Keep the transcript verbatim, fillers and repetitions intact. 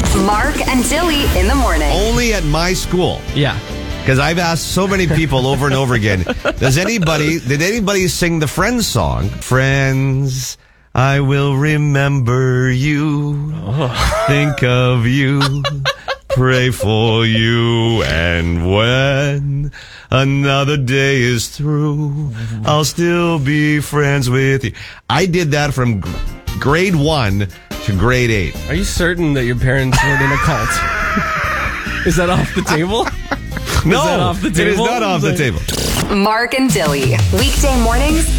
Mark and Dilly in the morning. Only at my school. Yeah. Because I've asked so many people over and over again, does anybody, did anybody sing the Friends song? Friends, I will remember you, oh. think of you, pray for you, and when another day is through, I'll still be friends with you. I did that from grade one to grade eight. Are you certain that your parents weren't in a cult? Is that off the table? No, is that off the table? It is not off the table. Mark and Dilly, weekday mornings